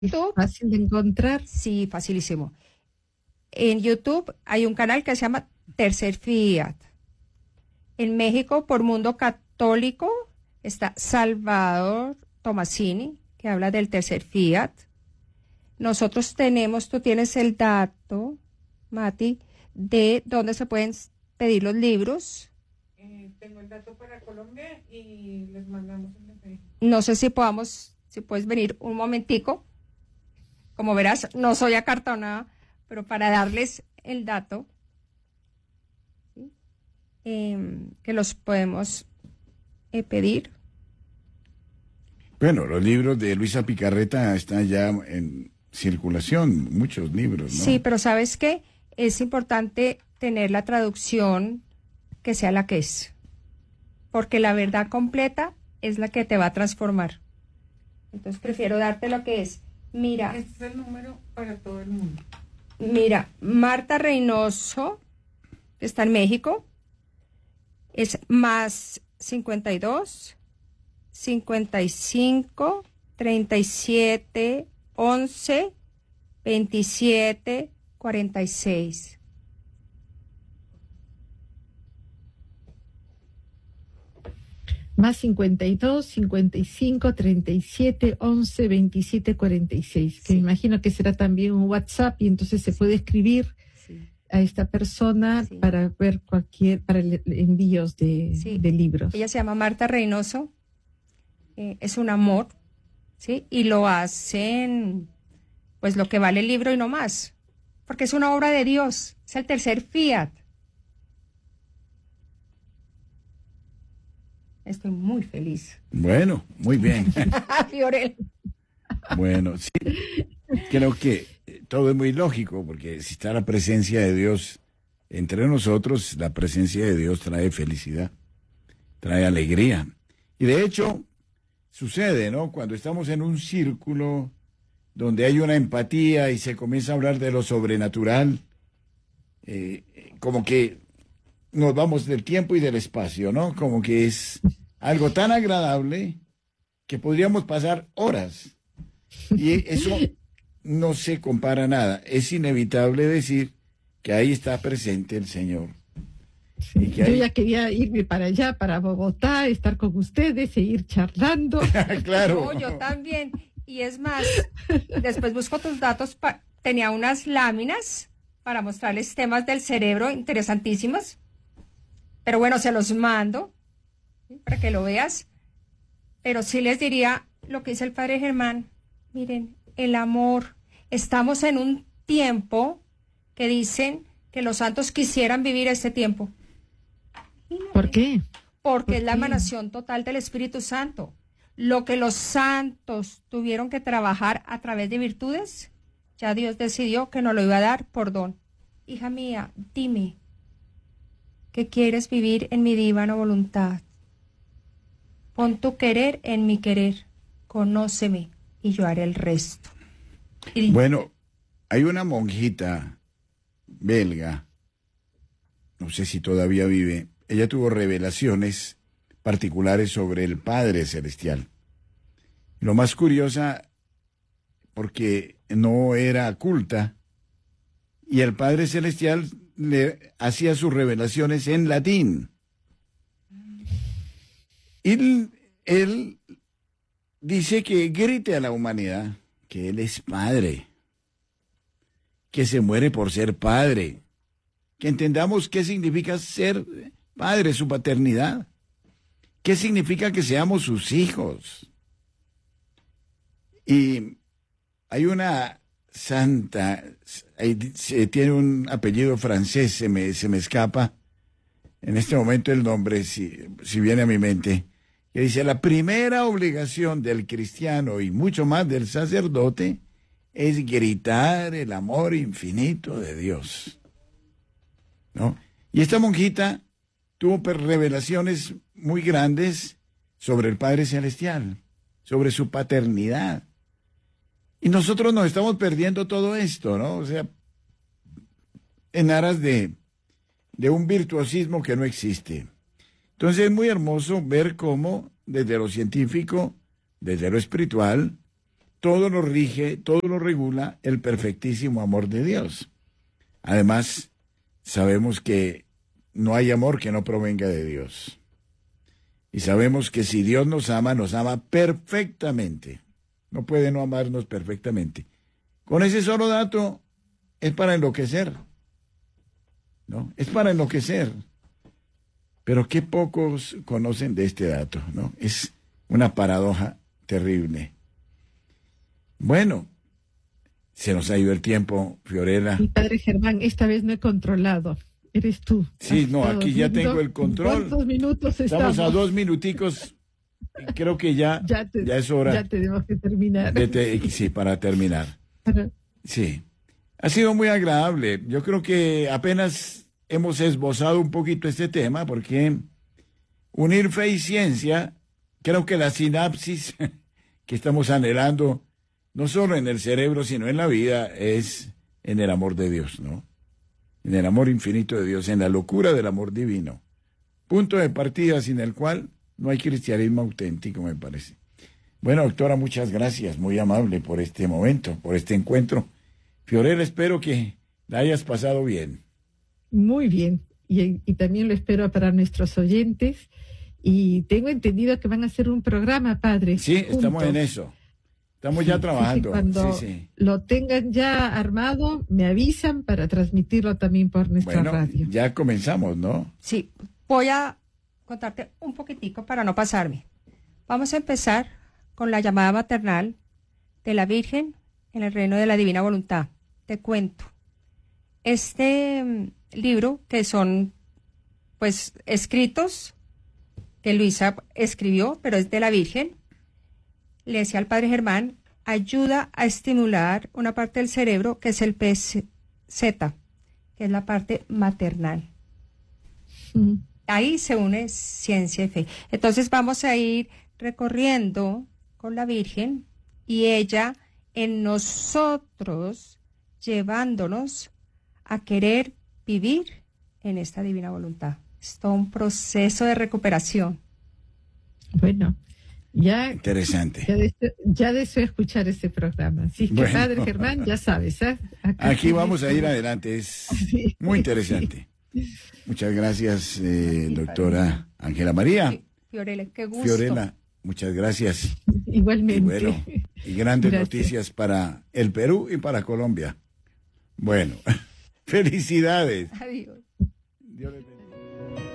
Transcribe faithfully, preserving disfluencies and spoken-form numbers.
Es YouTube, fácil de encontrar. sí, facilísimo. En YouTube hay un canal que se llama Tercer Fiat. En México, por Mundo Católico, está Salvador Tomasini, que habla del Tercer Fiat. Nosotros tenemos, tú tienes el dato, Mati, de dónde se pueden pedir los libros. Eh, tengo el dato para Colombia y les mandamos el mensaje. No sé si podamos, si puedes venir un momentico. Como verás, no soy acartonada, pero para darles el dato, ¿sí? eh, que los podemos eh, pedir. Bueno, los libros de Luisa Picarreta están ya en circulación, muchos libros, ¿no? Sí, pero ¿sabes qué? Es importante tener la traducción que sea la que es, porque la verdad completa es la que te va a transformar. Entonces prefiero darte lo que es. Mira, Este es el número para todo el mundo. mira, Marta Reynoso, que está en México, es más cincuenta y dos, cincuenta y cinco, treinta y siete, once, veintisiete, cuarenta y seis. Más cincuenta y dos, cincuenta y cinco, treinta y siete, once, veintisiete, cuarenta y seis. Que Sí. me imagino que será también un WhatsApp y entonces se puede escribir Sí. a esta persona Sí. para ver cualquier, para el- envíos de, Sí. de libros. Ella se llama Marta Reynoso, eh, es un amor, ¿sí? Y lo hacen, pues lo que vale el libro y no más, porque es una obra de Dios, es el tercer fiat. Estoy muy feliz. Bueno, muy bien. Fiorel. Bueno, sí, creo que eh, todo es muy lógico, porque si está la presencia de Dios entre nosotros, la presencia de Dios trae felicidad, trae alegría. Y de hecho, sucede, ¿no? Cuando estamos en un círculo donde hay una empatía y se comienza a hablar de lo sobrenatural, eh, eh, como que nos vamos del tiempo y del espacio, ¿no? Como que es algo tan agradable que podríamos pasar horas. Y eso no se compara a nada. Es inevitable decir que ahí está presente el Señor. Y que Yo ahí- ya quería irme para allá, para Bogotá, estar con ustedes, seguir charlando. Claro. No, yo también. Y es más, después busco tus datos. pa- Tenía unas láminas para mostrarles temas del cerebro interesantísimos. Pero bueno, se los mando, ¿sí? Para que lo veas. Pero sí les diría lo que dice el padre Germán. Miren, el amor. Estamos en un tiempo que dicen que los santos quisieran vivir este tiempo. ¿Por qué? Porque ¿Por es la qué? emanación total del Espíritu Santo. Lo que los santos tuvieron que trabajar a través de virtudes, ya Dios decidió que nos lo iba a dar por don. Hija mía, dime, ¿qué quieres vivir en mi divina voluntad? Pon tu querer en mi querer, conóceme y yo haré el resto. Y Bueno, hay una monjita belga, no sé si todavía vive, ella tuvo revelaciones particulares sobre el Padre Celestial. Lo más curiosa, porque no era culta, y el Padre Celestial le hacía sus revelaciones en latín. Y él, él dice que grite a la humanidad que Él es Padre, que se muere por ser Padre, que entendamos qué significa ser Padre, su paternidad, qué significa que seamos sus hijos. Y hay una santa, ahí dice- tiene un apellido francés, se me, se me escapa en este momento el nombre, si, si viene a mi mente, que dice, la primera obligación del cristiano y mucho más del sacerdote es gritar el amor infinito de Dios, ¿no? Y esta monjita tuvo per- revelaciones muy grandes sobre el Padre Celestial, sobre su paternidad. Y nosotros nos estamos perdiendo todo esto, ¿no? O sea, en aras de, de un virtuosismo que no existe. Entonces es muy hermoso ver cómo desde lo científico, desde lo espiritual, todo lo rige, todo lo regula el perfectísimo amor de Dios. Además, sabemos que no hay amor que no provenga de Dios. Y sabemos que si Dios nos ama, nos ama perfectamente. No puede no amarnos perfectamente. Con ese solo dato es para enloquecer, ¿no? Es para enloquecer. Pero qué pocos conocen de este dato, ¿no? Es una paradoja terrible. Bueno, se nos ha ido el tiempo, Fiorella. Mi padre Germán, esta vez no he controlado. Eres tú. Sí, no, aquí ya tengo el control. ¿Cuántos minutos estamos? Estamos a dos minuticos. Creo que ya, ya, te, ya es hora. Ya tenemos que terminar. De te, sí, para terminar. Sí. Ha sido muy agradable. Yo creo que apenas hemos esbozado un poquito este tema, porque unir fe y ciencia, creo que la sinapsis que estamos anhelando, no solo en el cerebro, sino en la vida, es en el amor de Dios, ¿no? En el amor infinito de Dios, en la locura del amor divino. Punto de partida sin el cual no hay cristianismo auténtico, me parece. Bueno, doctora, muchas gracias, muy amable por este momento, por este encuentro. Fiorella, espero que la hayas pasado bien. Muy bien, y, y también lo espero para nuestros oyentes. Y tengo entendido que van a hacer un programa, padre. Sí, juntos. Estamos en eso. Estamos ya trabajando. Sí, cuando sí, sí. lo tengan ya armado, me avisan para transmitirlo también por nuestra bueno, radio. Ya comenzamos, ¿no? Sí, voy a contarte un poquitico para no pasarme. Vamos a empezar con la llamada maternal de la Virgen en el reino de la divina voluntad. Te cuento. Este um, libro, que son pues escritos que Luisa escribió, pero es de la Virgen, le decía al padre Germán, ayuda a estimular una parte del cerebro que es el P Z, que es la parte maternal. Mm. Ahí se une ciencia y fe. Entonces vamos a ir recorriendo con la Virgen y ella en nosotros, llevándonos a querer vivir en esta divina voluntad. Es todo un proceso de recuperación. Bueno, ya... Interesante. Ya, deseo, ya deseo escuchar ese programa. Así que, bueno. Padre Germán, ya sabes. ¿eh? Aquí vamos a ir adelante. Es sí, muy interesante. Sí. Muchas gracias, eh, sí, doctora Ángela María. Fiorella, qué gusto. Fiorella, muchas gracias. Igualmente. Y bueno, y grandes gracias. Noticias para el Perú y para Colombia. Bueno, felicidades. Adiós. Dios les bendiga.